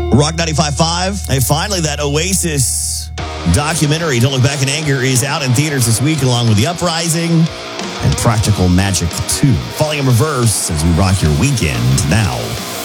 Rock 95.5. Hey, finally, that Oasis documentary, Don't Look Back in Anger, is out in theaters this week, along with The Uprising and Practical Magic 2. Falling in reverse as we rock your weekend now.